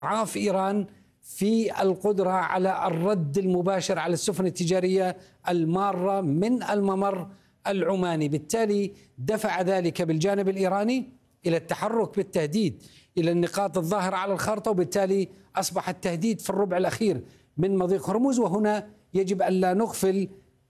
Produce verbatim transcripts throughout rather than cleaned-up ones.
ضعف إيران في القدرة على الرد المباشر على السفن التجارية المارة من الممر العماني. بالتالي دفع ذلك بالجانب الإيراني إلى التحرك بالتهديد إلى النقاط الظاهرة على الخارطة، وبالتالي أصبح التهديد في الربع الأخير من مضيق هرمز. وهنا يجب أن لا نغفل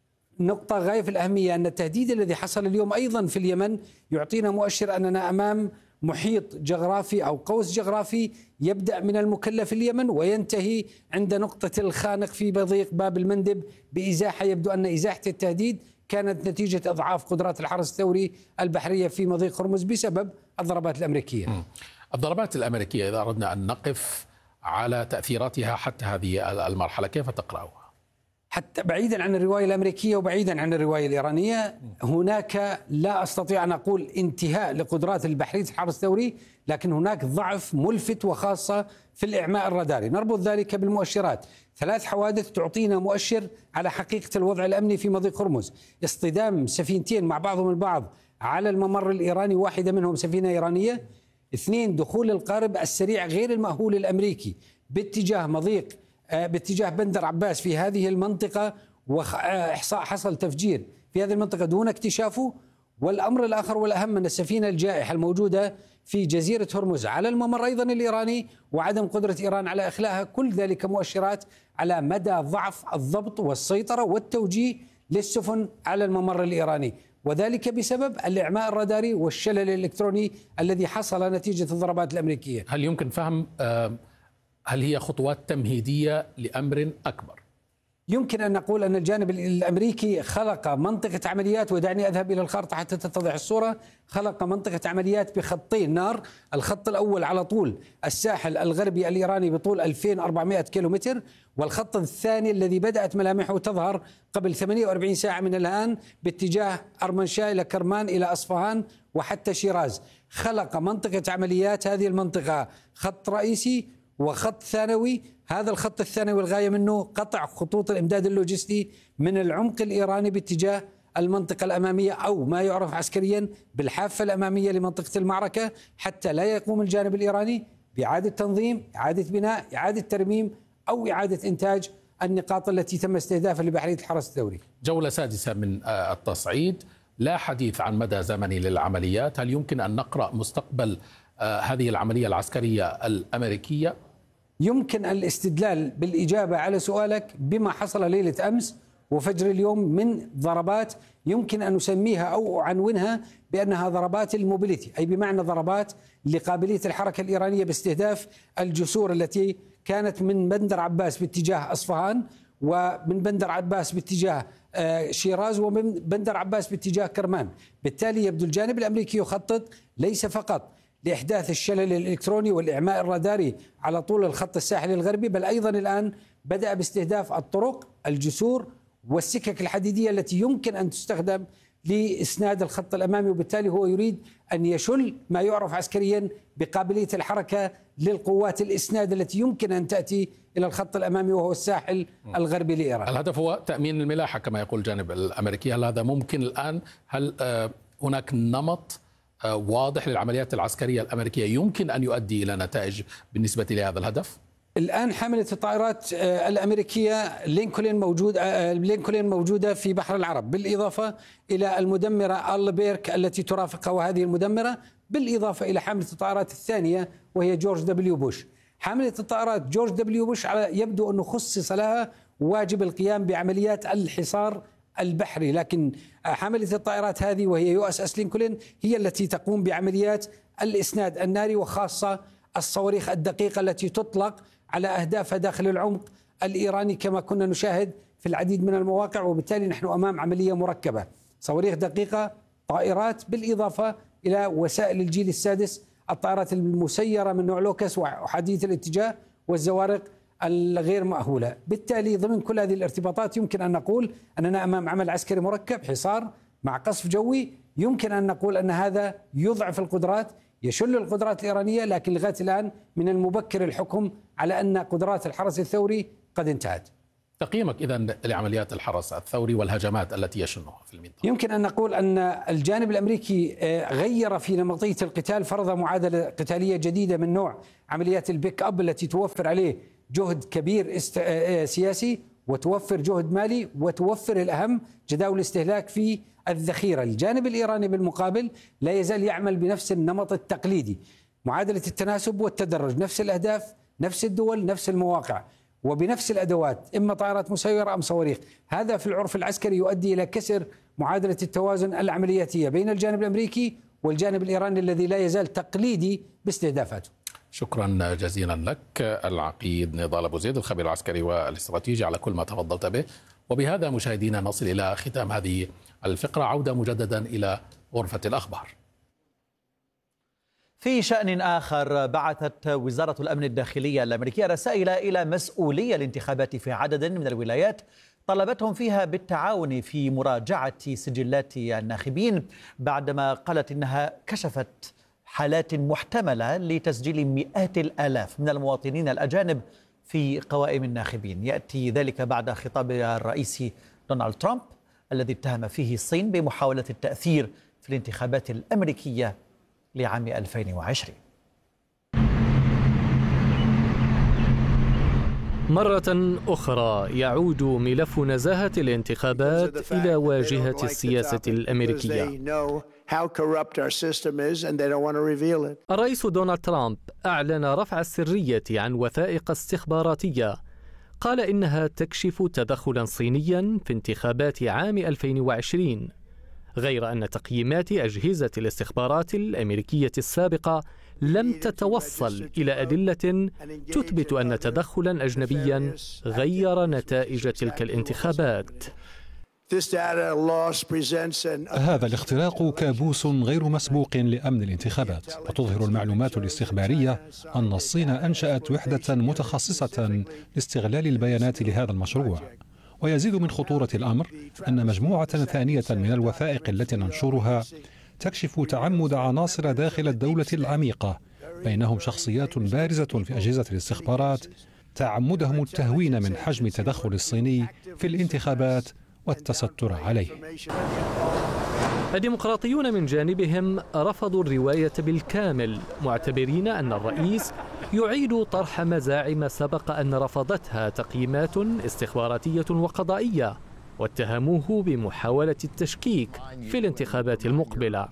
نقطة غاية في الأهمية، أن التهديد الذي حصل اليوم أيضا في اليمن يعطينا مؤشر أننا أمام محيط جغرافي أو قوس جغرافي يبدأ من المكلف اليمن وينتهي عند نقطة الخانق في مضيق باب المندب بإزاحة يبدو أن إزاحة التهديد كانت نتيجة إضعاف قدرات الحرس الثوري البحرية في مضيق هرمز بسبب الضربات الأمريكية. م. الضربات الأمريكية إذا أردنا أن نقف على تأثيراتها حتى هذه المرحلة كيف تقرأها؟ حتى بعيدا عن الرواية الأمريكية وبعيدا عن الرواية الإيرانية، هناك لا أستطيع أن أقول انتهاء لقدرات البحرية الحرس الثوري، لكن هناك ضعف ملفت وخاصة في الإعماء الراداري. نربط ذلك بالمؤشرات، ثلاث حوادث تعطينا مؤشر على حقيقة الوضع الأمني في مضيق هرمز: اصطدام سفينتين مع بعضهم البعض على الممر الإيراني، واحدة منهم سفينة إيرانية. اثنين، دخول القارب السريع غير المأهول الأمريكي باتجاه مضيق باتجاه بندر عباس في هذه المنطقة، وإحصاء حصل تفجير في هذه المنطقة دون اكتشافه. والأمر الآخر والأهم أن السفينة الجائحة الموجودة في جزيرة هرمز على الممر أيضا الإيراني وعدم قدرة إيران على إخلاءها، كل ذلك مؤشرات على مدى ضعف الضبط والسيطرة والتوجيه للسفن على الممر الإيراني، وذلك بسبب الإعماء الراداري والشلل الإلكتروني الذي حصل نتيجة الضربات الأمريكية. هل يمكن فهم آه هل هي خطوات تمهيدية لأمر أكبر؟ يمكن أن نقول أن الجانب الأمريكي خلق منطقة عمليات، ودعني أذهب إلى الخارطة حتى تتضح الصورة. خلق منطقة عمليات بخطين نار، الخط الأول على طول الساحل الغربي الإيراني بطول ألفين وأربعمائة كيلومتر، والخط الثاني الذي بدأت ملامحه تظهر قبل ثمانية وأربعين ساعة من الآن باتجاه أرمنشاه إلى كرمان إلى أصفهان وحتى شيراز. خلق منطقة عمليات، هذه المنطقة خط رئيسي وخط ثانوي. هذا الخط الثانوي الغاية منه قطع خطوط الإمداد اللوجستي من العمق الإيراني باتجاه المنطقة الأمامية أو ما يعرف عسكريا بالحافة الأمامية لمنطقة المعركة، حتى لا يقوم الجانب الإيراني بإعادة تنظيم، إعادة بناء، إعادة ترميم أو إعادة إنتاج النقاط التي تم استهدافها لبحرية الحرس الثوري. جولة سادسة من التصعيد، لا حديث عن مدى زمني للعمليات. هل يمكن أن نقرأ مستقبل هذه العملية العسكرية الأمريكية؟ يمكن الاستدلال بالإجابة على سؤالك بما حصل ليلة أمس وفجر اليوم من ضربات يمكن أن نسميها أو أعنونها بأنها ضربات الموبيليتي، أي بمعنى ضربات لقابلية الحركة الإيرانية باستهداف الجسور التي كانت من بندر عباس باتجاه أصفهان، ومن بندر عباس باتجاه شيراز، ومن بندر عباس باتجاه كرمان. بالتالي يبدو الجانب الأمريكي يخطط ليس فقط لإحداث الشلل الإلكتروني والإعماء الراداري على طول الخط الساحلي الغربي، بل أيضا الآن بدأ باستهداف الطرق، الجسور والسكك الحديدية التي يمكن أن تستخدم لإسناد الخط الأمامي. وبالتالي هو يريد أن يشل ما يعرف عسكريا بقابلية الحركة للقوات الإسناد التي يمكن أن تأتي إلى الخط الأمامي وهو الساحل الغربي لإيران. الهدف هو تأمين الملاحة كما يقول الجانب الأمريكي، هل هذا ممكن الآن؟ هل هناك نمط واضح للعمليات العسكرية الأمريكية يمكن أن يؤدي إلى نتائج بالنسبة لهذا الهدف؟ الآن حاملة الطائرات الأمريكية لينكولن موجود لينكولن موجودة في بحر العرب، بالإضافة إلى المدمرة ألبيرك التي ترافقها، وهذه المدمرة بالإضافة إلى حاملة الطائرات الثانية وهي جورج دبليو بوش. حاملة الطائرات جورج دبليو بوش على يبدو أنه خصص لها واجب القيام بعمليات الحصار البحري، لكن حاملة الطائرات هذه وهي يو اس اس لينكولن هي التي تقوم بعمليات الإسناد الناري، وخاصة الصواريخ الدقيقة التي تطلق على أهدافها داخل العمق الإيراني كما كنا نشاهد في العديد من المواقع. وبالتالي نحن أمام عملية مركبة، صواريخ دقيقة، طائرات، بالإضافة إلى وسائل الجيل السادس، الطائرات المسيرة من نوع لوكس وحديث الاتجاه والزوارق الغير مأهولة. بالتالي ضمن كل هذه الارتباطات يمكن أن نقول أننا أمام عمل عسكري مركب، حصار مع قصف جوي. يمكن أن نقول أن هذا يضعف القدرات، يشل القدرات الإيرانية، لكن لغاية الآن من المبكر الحكم على أن قدرات الحرس الثوري قد انتهت. تقييمك إذن لعمليات الحرس الثوري والهجمات التي يشنها في المنطقة؟ يمكن أن نقول أن الجانب الأمريكي غير في نمطية القتال، فرض معادلة قتالية جديدة من نوع عمليات البيك أب التي توفر عليه جهد كبير سياسي وتوفر جهد مالي وتوفر الأهم جداول الاستهلاك في الذخيرة. الجانب الإيراني بالمقابل لا يزال يعمل بنفس النمط التقليدي، معادلة التناسب والتدرج، نفس الأهداف، نفس الدول، نفس المواقع، وبنفس الأدوات، إما طائرات مسيرة أم صواريخ. هذا في العرف العسكري يؤدي إلى كسر معادلة التوازن العملياتية بين الجانب الأمريكي والجانب الإيراني الذي لا يزال تقليدي باستهدافاته. شكرا جزيلا لك العقيد نضال أبو زيد الخبير العسكري والاستراتيجي على كل ما تفضلت به. وبهذا مشاهدينا نصل إلى ختام هذه الفقرة. عودة مجددا إلى غرفة الأخبار. في شأن آخر، بعثت وزارة الأمن الداخلية الأمريكية رسائل إلى مسؤولي الانتخابات في عدد من الولايات طلبتهم فيها بالتعاون في مراجعة سجلات الناخبين، بعدما قالت إنها كشفت حالات محتملة لتسجيل مئات الآلاف من المواطنين الأجانب في قوائم الناخبين. يأتي ذلك بعد خطاب الرئيس دونالد ترامب الذي اتهم فيه الصين بمحاولة التأثير في الانتخابات الأمريكية لعام ألفين وعشرين. مرة أخرى يعود ملف نزاهة الانتخابات إلى واجهة السياسة الأمريكية. الرئيس دونالد ترامب أعلن رفع السرية عن وثائق استخباراتية، قال إنها تكشف تدخلا صينيا في انتخابات عام ألفين وعشرين، غير أن تقييمات أجهزة الاستخبارات الأمريكية السابقة لم تتوصل إلى أدلة تثبت أن تدخلا أجنبيا غير نتائج تلك الانتخابات. هذا الاختراق كابوس غير مسبوق لأمن الانتخابات، وتظهر المعلومات الاستخبارية أن الصين أنشأت وحدة متخصصة لاستغلال البيانات لهذا المشروع. ويزيد من خطورة الأمر أن مجموعة ثانية من الوثائق التي ننشرها تكشف تعمد عناصر داخل الدولة العميقة، بينهم شخصيات بارزة في أجهزة الاستخبارات، تعمدهم التهوين من حجم التدخل الصيني في الانتخابات والتستر عليه. الديمقراطيون من جانبهم رفضوا الرواية بالكامل، معتبرين أن الرئيس يعيد طرح مزاعم سبق أن رفضتها تقييمات استخباراتية وقضائية، واتهموه بمحاولة التشكيك في الانتخابات المقبلة.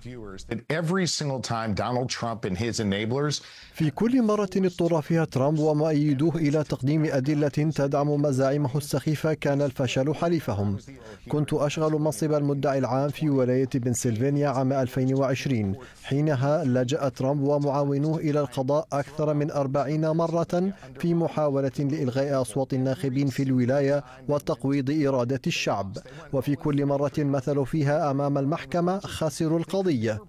في كل مرة اضطر فيها ترامب ومؤيدوه إلى تقديم أدلة تدعم مزاعمه السخيفة كان الفشل حليفهم. كنت أشغل منصب المدعي العام في ولاية بنسلفانيا عام ألفين وعشرين، حينها لجأ ترامب ومعاونوه إلى القضاء أكثر من أربعين مرة في محاولة لإلغاء أصوات الناخبين في الولاية وتقويض إرادة الشعب، وفي كل مرة مثلوا فيها أمام المحكمة خسروا القضية.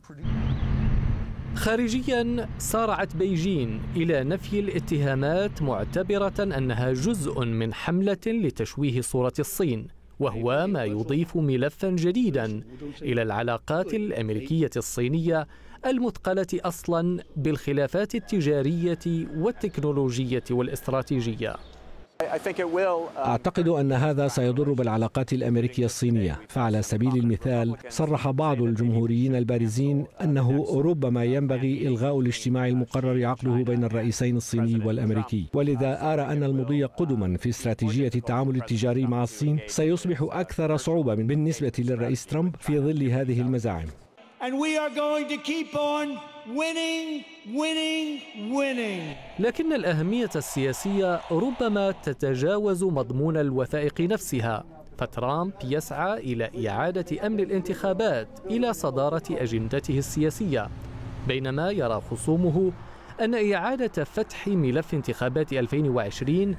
خارجيا سارعت بيجين إلى نفي الاتهامات، معتبرة أنها جزء من حملة لتشويه صورة الصين، وهو ما يضيف ملفا جديدا إلى العلاقات الأمريكية الصينية المثقلة أصلا بالخلافات التجارية والتكنولوجية والاستراتيجية. أعتقد أن هذا سيضر بالعلاقات الأمريكية الصينية، فعلى سبيل المثال صرح بعض الجمهوريين البارزين أنه ربما ينبغي إلغاء الاجتماع المقرر عقده بين الرئيسين الصيني والأمريكي، ولذا أرى أن المضي قدما في استراتيجية التعامل التجاري مع الصين سيصبح أكثر صعوبة بالنسبة للرئيس ترامب في ظل هذه المزاعم. And we are going to keep on winning, winning, winning. لكن الأهمية السياسية ربما تتجاوز مضمون الوثائق نفسها، فترامب يسعى إلى إعادة أمن الانتخابات إلى صدارة أجندته السياسية، بينما يرى خصومه أن إعادة فتح ملف انتخابات ألفين وعشرين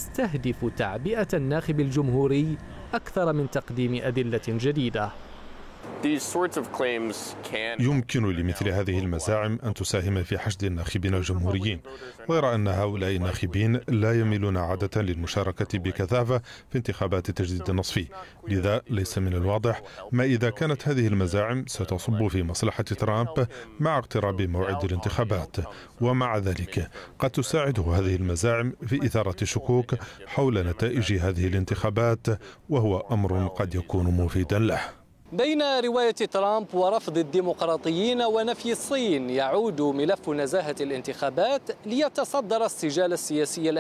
تستهدف تعبئة الناخب الجمهوري أكثر من تقديم أدلة جديدة. يمكن لمثل هذه المزاعم أن تساهم في حشد الناخبين الجمهوريين، غير أن هؤلاء الناخبين لا يميلون عادة للمشاركة بكثافة في انتخابات التجديد النصفي. لذا ليس من الواضح ما إذا كانت هذه المزاعم ستصب في مصلحة ترامب مع اقتراب موعد الانتخابات. ومع ذلك قد تساعده هذه المزاعم في إثارة الشكوك حول نتائج هذه الانتخابات، وهو أمر قد يكون مفيدا له. بين رواية ترامب ورفض الديمقراطيين ونفي الصين، يعود ملف نزاهة الانتخابات ليتصدر السجال السياسي